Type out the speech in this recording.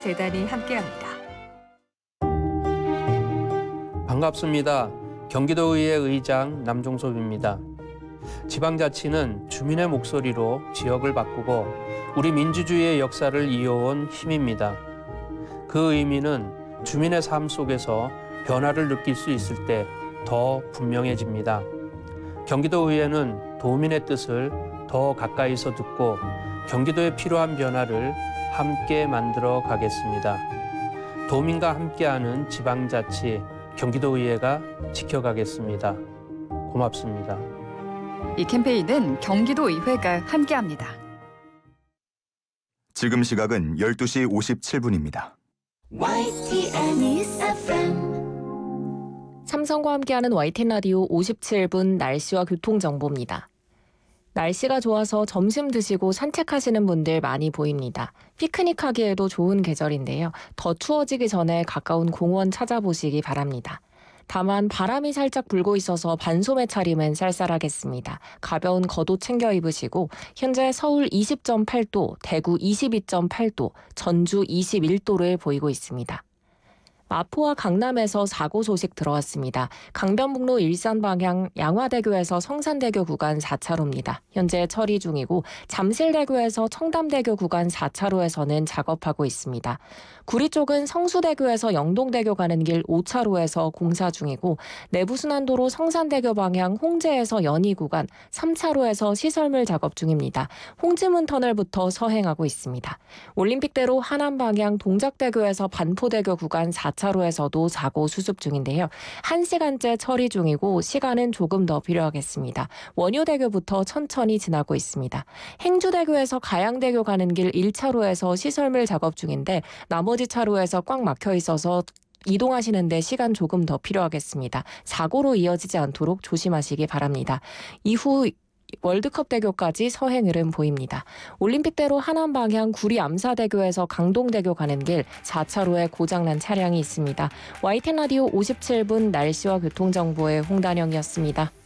재단이 함께합니다. 반갑습니다. 경기도의회 의장 남종섭입니다. 지방자치는 주민의 목소리로 지역을 바꾸고 우리 민주주의의 역사를 이어온 힘입니다. 그 의미는 주민의 삶 속에서 변화를 느낄 수 있을 때 더 분명해집니다. 경기도의회는 도민의 뜻을 더 가까이서 듣고 경기도에 필요한 변화를 함께 만들어 가겠습니다. 도민과 함께하는 지방자치 경기도의회가 지켜가겠습니다. 고맙습니다. 이 캠페인은 경기도의회가 함께합니다. 지금 시각은 12시 57분입니다. 삼성과 함께하는 YTN 라디오 57분 날씨와 교통정보입니다. 날씨가 좋아서 점심 드시고 산책하시는 분들 많이 보입니다. 피크닉하기에도 좋은 계절인데요. 더 추워지기 전에 가까운 공원 찾아보시기 바랍니다. 다만 바람이 살짝 불고 있어서 반소매 차림은 쌀쌀하겠습니다. 가벼운 겉옷 챙겨 입으시고 현재 서울 20.8도, 대구 22.8도, 전주 21도를 보이고 있습니다. 마포와 강남에서 사고 소식 들어왔습니다. 강변북로 일산 방향 양화대교에서 성산대교 구간 4차로입니다. 현재 처리 중이고 잠실대교에서 청담대교 구간 4차로에서는 작업하고 있습니다. 구리 쪽은 성수대교에서 영동대교 가는 길 5차로에서 공사 중이고 내부순환도로 성산대교 방향 홍제에서 연희 구간 3차로에서 시설물 작업 중입니다. 홍지문 터널부터 서행하고 있습니다. 올림픽대로 하남 방향 동작대교에서 반포대교 구간 4차로에서도 사고 수습 중인데요. 1시간째 처리 중이고 시간은 조금 더 필요하겠습니다. 원효대교부터 천천히 지나고 있습니다. 행주대교에서 가양대교 가는 길 1차로에서 시설물 작업 중인데 나머지 차로에서 꽉 막혀 있어서 이동하시는데 시간 조금 더 필요하겠습니다. 사고로 이어지지 않도록 조심하시기 바랍니다. 이후 월드컵대교까지 서행 흐름 보입니다. 올림픽대로 하남 방향 구리 암사대교에서 강동대교 가는 길 4차로에 고장난 차량이 있습니다. YTN 라디오 57분 날씨와 교통정보의 홍단영이었습니다.